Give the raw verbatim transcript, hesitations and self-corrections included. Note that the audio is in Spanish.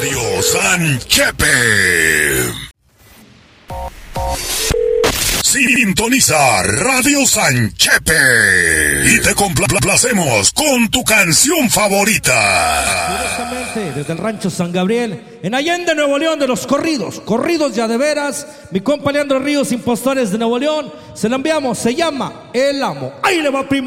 Radio San Chepe. Sintoniza Radio San Chepe y te complacemos con tu canción favorita. Directamente desde el rancho San Gabriel, en Allende, Nuevo León, de los corridos, corridos ya de veras, mi compa Leandro Ríos, Impostores de Nuevo León, se la enviamos, se llama El Amo. Ahí le va, primo.